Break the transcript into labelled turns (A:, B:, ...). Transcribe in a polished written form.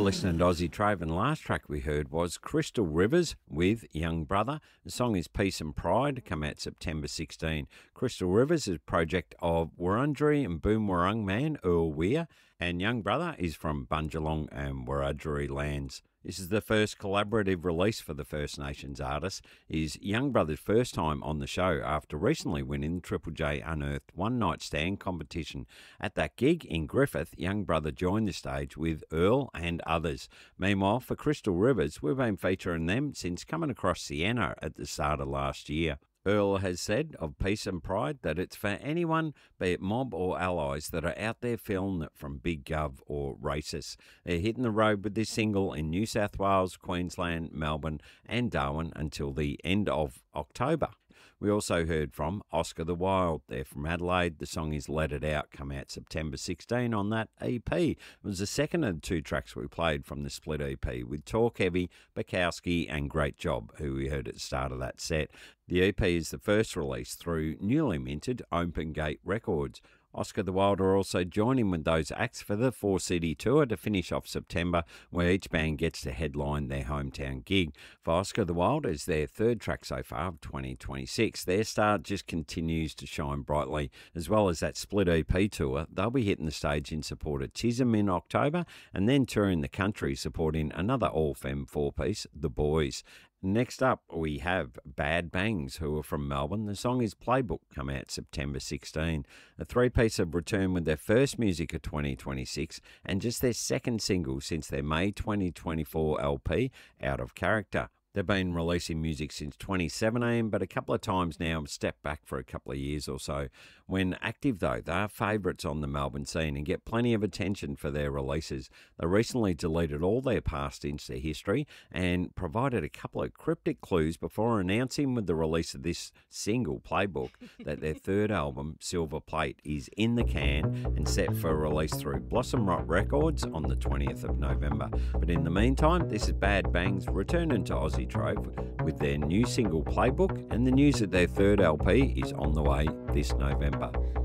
A: listening to Aussie Trove, and the last track we heard was Crystal Rivers with Young Brother. The song is Peace and Pride, come out September 16. Crystal Rivers is a project of Wurundjeri and Boonwurrung man Earl Weir, and Young Brother is from Bundjalung and Wiradjuri lands. This is the first collaborative release for the First Nations artist. It is Young Brother's first time on the show after recently winning the Triple J Unearthed One Night Stand competition. At that gig in Griffith, Young Brother joined the stage with Earl and others. Meanwhile, for Crystal Rivers, we've been featuring them since coming across Sienna at the start of last year. Earl has said of Peace and Pride that it's for anyone, be it mob or allies, that are out there feeling it from big gov or racists. They're hitting the road with this single in New South Wales, Queensland, Melbourne and Darwin until the end of October. We also heard from Oscar the Wild. They're from Adelaide. The song is Let It Out, come out September 16 on that EP. It was the second of the two tracks we played from the split EP with Talk Heavy, Bukowski and Great Job, who we heard at the start of that set. The EP is the first release through newly minted Open Gate Records. Oscar the Wild are also joining with those acts for the 4-city tour to finish off September, where each band gets to headline their hometown gig. For Oscar the Wild, is their third track so far of 2026. Their star just continues to shine brightly, as well as that split EP tour. They'll be hitting the stage in support of Chisholm in October, and then touring the country supporting another all-femme four-piece, The Boys. Next up, we have Bad Bangs, who are from Melbourne. The song is Playbook, come out September 16. A three-piece have returned with their first music of 2026 and just their second single since their May 2024 LP, Out of Character. They've been releasing music since 2017, but a couple of times now stepped back for a couple of years or so. When active, though, they are favourites on the Melbourne scene and get plenty of attention for their releases. They recently deleted all their past Insta history and provided a couple of cryptic clues before announcing with the release of this single, Playbook, that their third album, Silver Plate, is in the can and set for release through Blossom Rock Records on the 20th of November. But in the meantime, this is Bad Bangs returning to Aussie Trove with their new single Playbook, and the news that their third LP is on the way this November.